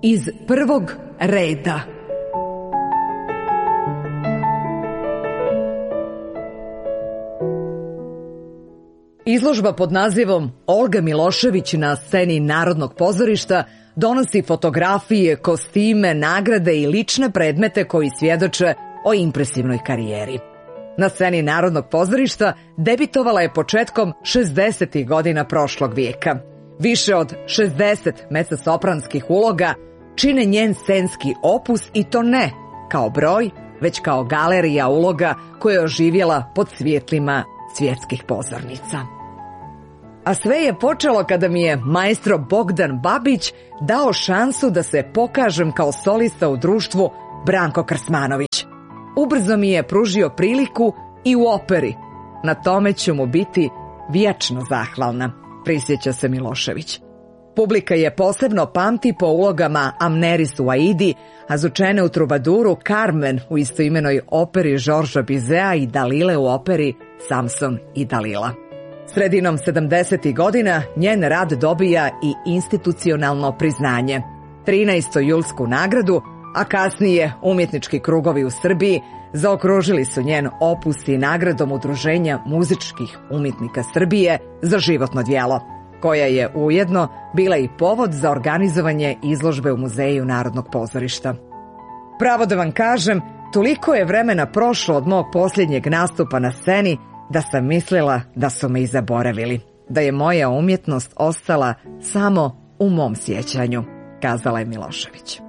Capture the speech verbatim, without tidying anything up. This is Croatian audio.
iz prvog reda. Izložba pod nazivom Olga Milošević na sceni Narodnog pozorišta donosi fotografije, kostime, nagrade i lične predmete koji svjedoče o impresivnoj karijeri. Na sceni Narodnog pozorišta debitovala je početkom šezdesetih godina prošlog vijeka. Više od šezdeset mecosopranskih uloga čine njen scenski opus i to ne kao broj, već kao galerija uloga koja je oživjela pod svjetlima svjetskih pozornica. A sve je počelo kada mi je maestro Bogdan Babić dao šansu da se pokažem kao solista u društvu Branko Krsmanović. Ubrzo mi je pružio priliku i u operi. Na tome ću mu biti vječno zahvalna, prisjeća se Milošević. Publika je posebno pamti po ulogama Amneris u Aidi, Azucene u Trubaduru, Carmen u istoimenoj operi Žorža Bizea i Dalile u operi Samson i Dalila. Sredinom sedamdesetih godina njen rad dobija i institucionalno priznanje, trinaestu julsku nagradu, a kasnije umjetnički krugovi u Srbiji zaokružili su njen opus i nagradom Udruženja muzičkih umjetnika Srbije za životno djelo, koja je ujedno bila i povod za organizovanje izložbe u Muzeju Narodnog pozorišta. Pravo da vam kažem, toliko je vremena prošlo od mog posljednjeg nastupa na sceni da sam mislila da su me i zaboravili, da je moja umjetnost ostala samo u mom sjećanju, kazala je Milošević.